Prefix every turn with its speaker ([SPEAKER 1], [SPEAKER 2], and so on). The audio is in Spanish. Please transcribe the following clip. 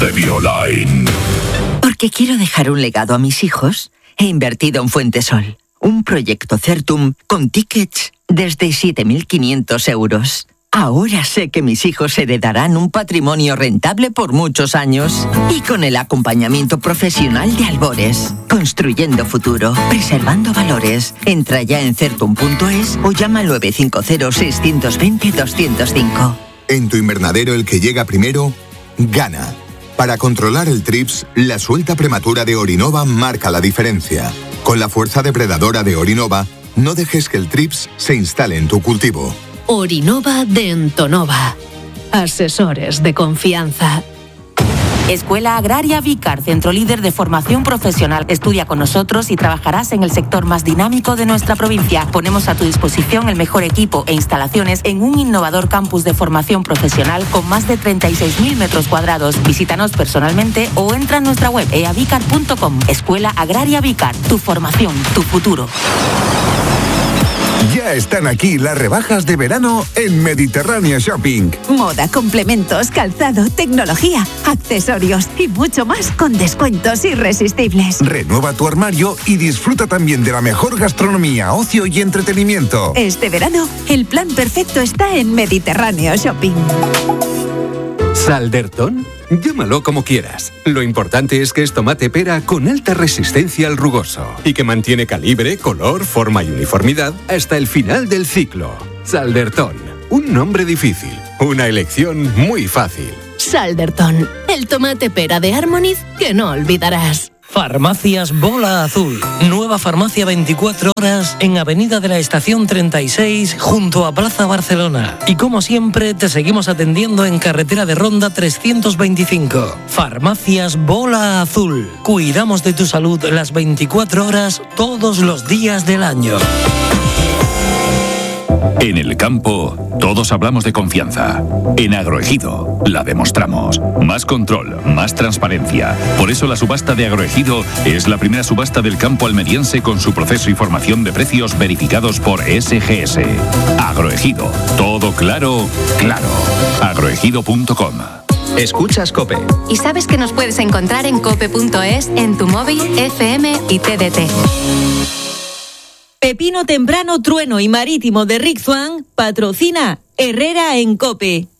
[SPEAKER 1] de Bioline.
[SPEAKER 2] Porque quiero dejar un legado a mis hijos, he invertido en Fuentesol, un proyecto Certum con tickets desde 7.500 euros. Ahora sé que mis hijos heredarán un patrimonio rentable por muchos años. Y con el acompañamiento profesional de Albores, construyendo futuro, preservando valores. Entra ya en certum.es o llama al 950-620-205.
[SPEAKER 3] En tu invernadero el que llega primero, gana. Para controlar el TRIPS, la suelta prematura de Orinova marca la diferencia. Con la fuerza depredadora de Orinova, no dejes que el TRIPS se instale en tu cultivo.
[SPEAKER 4] Orinova de Entonova. Asesores de confianza.
[SPEAKER 5] Escuela Agraria Vícar, centro líder de formación profesional. Estudia con nosotros y trabajarás en el sector más dinámico de nuestra provincia. Ponemos a tu disposición el mejor equipo e instalaciones en un innovador campus de formación profesional con más de 36.000 metros cuadrados. Visítanos personalmente o entra en nuestra web eavicar.com. Escuela Agraria Vícar, tu formación, tu futuro.
[SPEAKER 6] Ya están aquí las rebajas de verano en Mediterráneo Shopping.
[SPEAKER 7] Moda, complementos, calzado, tecnología, accesorios y mucho más con descuentos irresistibles.
[SPEAKER 6] Renueva tu armario y disfruta también de la mejor gastronomía, ocio y entretenimiento.
[SPEAKER 7] Este verano, el plan perfecto está en Mediterráneo Shopping.
[SPEAKER 8] ¿Saldertón? Llámalo como quieras. Lo importante es que es tomate pera con alta resistencia al rugoso y que mantiene calibre, color, forma y uniformidad hasta el final del ciclo. Saldertón. Un nombre difícil. Una elección muy fácil.
[SPEAKER 4] Saldertón. El tomate pera de Harmoniz que no olvidarás.
[SPEAKER 9] Farmacias Bola Azul. Nueva farmacia 24 horas en Avenida de la Estación 36 junto a Plaza Barcelona. Y como siempre te seguimos atendiendo en Carretera de Ronda 325. Farmacias Bola Azul. Cuidamos de tu salud las 24 horas todos los días del año.
[SPEAKER 1] En el campo, todos hablamos de confianza. En Agroejido, la demostramos. Más control, más transparencia. Por eso la subasta de Agroejido es la primera subasta del campo almeriense con su proceso y formación de precios verificados por SGS. Agroejido, todo claro, claro. Agroejido.com.
[SPEAKER 10] Escuchas COPE.
[SPEAKER 11] Y sabes que nos puedes encontrar en cope.es, en tu móvil, FM y TDT.
[SPEAKER 12] Pepino Temprano, Trueno y Marítimo de Rick Swan patrocina Herrera en COPE.